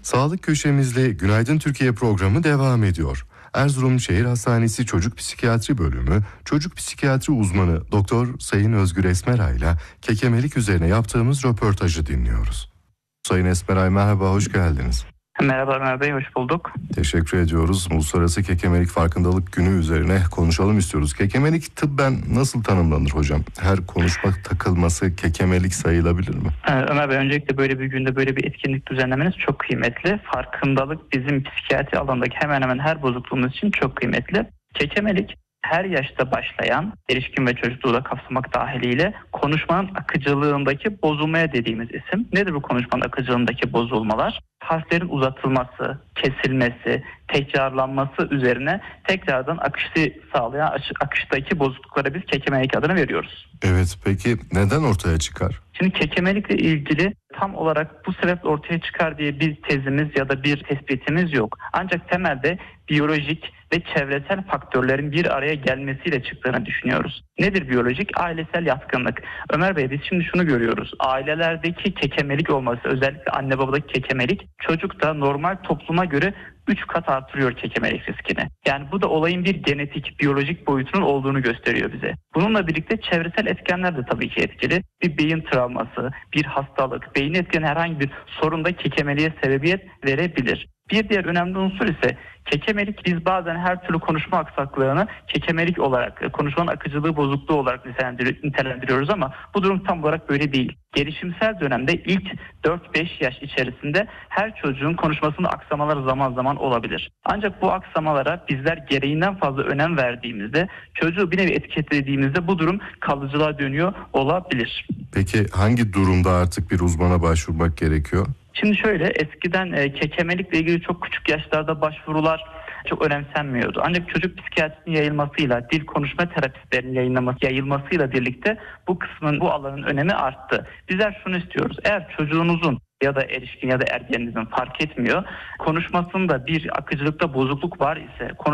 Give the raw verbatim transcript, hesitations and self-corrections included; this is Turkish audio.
Sağlık köşemizle Günaydın Türkiye programı devam ediyor. Erzurum Şehir Hastanesi Çocuk Psikiyatri Bölümü Çocuk Psikiyatri Uzmanı Doktor Sayın Özgür Esmeray ile kekemelik üzerine yaptığımız röportajı dinliyoruz. Sayın Esmeray merhaba, hoş geldiniz. Merhaba Ömer Bey, hoş bulduk. Teşekkür ediyoruz. Uluslararası Kekemelik Farkındalık Günü üzerine konuşalım istiyoruz. Kekemelik tıbben nasıl tanımlanır hocam? Her konuşma takılması kekemelik sayılabilir mi? Ee, Ömer Bey, öncelikle böyle bir günde böyle bir etkinlik düzenlemeniz çok kıymetli. Farkındalık bizim psikiyatri alanındaki hemen hemen her bozukluğumuz için çok kıymetli. Kekemelik her yaşta başlayan, erişkin ve çocukluğu da kapsamak dahiliyle konuşmanın akıcılığındaki bozulmaya dediğimiz isim. Nedir bu konuşmanın akıcılığındaki bozulmalar? Harflerin uzatılması, kesilmesi, tekrarlanması üzerine tekrardan akışı sağlayan akıştaki bozukluklara biz kekemelik adını veriyoruz. Evet, peki neden ortaya çıkar? Şimdi kekemelikle ilgili tam olarak bu sebeple ortaya çıkar diye bir tezimiz ya da bir tespitimiz yok. Ancak temelde biyolojik ve çevresel faktörlerin bir araya gelmesiyle çıktığını düşünüyoruz. Nedir biyolojik? Ailesel yatkınlık. Ömer Bey, biz şimdi şunu görüyoruz. Ailelerdeki kekemelik olması, özellikle anne babadaki kekemelik çocukta normal topluma göre üç kat artırıyor kekemelik riskini. Yani bu da olayın bir genetik, biyolojik boyutunun olduğunu gösteriyor bize. Bununla birlikte çevresel etkenler de tabii ki etkili. Bir beyin travması, bir hastalık, beyni etkileyen herhangi bir sorun da kekemeliğe sebebiyet verebilir. Bir diğer önemli unsur ise kekemelik. Biz bazen her türlü konuşma aksaklığını kekemelik olarak, konuşmanın akıcılığı bozukluğu olarak nitelendiriyoruz ama bu durum tam olarak böyle değil. Gelişimsel dönemde ilk dört beş yaş içerisinde her çocuğun konuşmasında aksamalar zaman zaman olabilir. Ancak bu aksamalara bizler gereğinden fazla önem verdiğimizde, çocuğu bir nevi etiketlediğimizde bu durum kalıcılığa dönüyor olabilir. Peki hangi durumda artık bir uzmana başvurmak gerekiyor? Şimdi şöyle, eskiden e, kekemelikle ilgili çok küçük yaşlarda başvurular çok önemsenmiyordu. Ancak çocuk psikiyatrisinin yayılmasıyla, dil konuşma terapistlerinin yayınlaması, yayılmasıyla birlikte bu kısmın, bu alanın önemi arttı. Bizler şunu istiyoruz: eğer çocuğunuzun ya da erişkin ya da ergeninizin fark etmiyor, konuşmasında bir akıcılıkta bozukluk var ise,